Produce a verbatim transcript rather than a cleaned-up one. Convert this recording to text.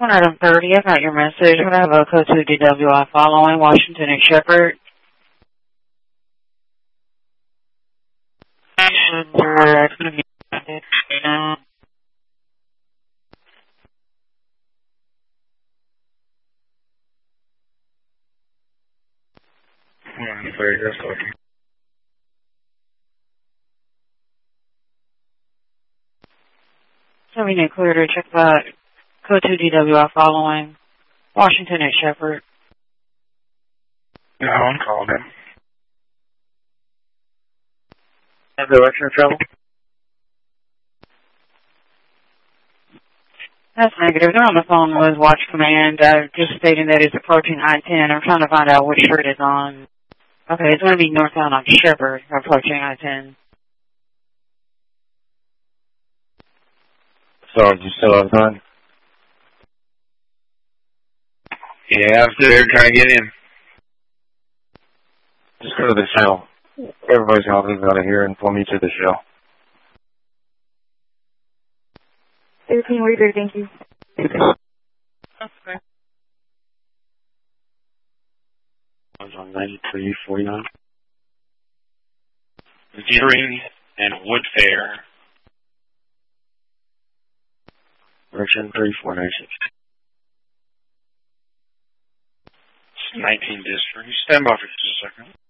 one item thirty, I got your message. I'm going to have a code two D W I following Washington and Shepherd. It's going to be... one thirty, that's okay. So we need clear to check that code two D W I following Washington and Shepherd. No one called him. Have direction of travel? That's negative. They're on the phone with Watch Command, uh, just stating that it's approaching I ten. I'm trying to find out which street it's on. Okay, it's going to be northbound on Shepherd, approaching I ten. So, is you still on time? Yeah, I'm still here trying to get in. Just go to the shell. Everybody's going to leave out of here and pull me to the shell. thirteen, we're good, thank you. Okay. I was on ninety-three forty-nine. Viewing and Woodfair. Direction three four nine six. nineteen district. Stand by for just a second.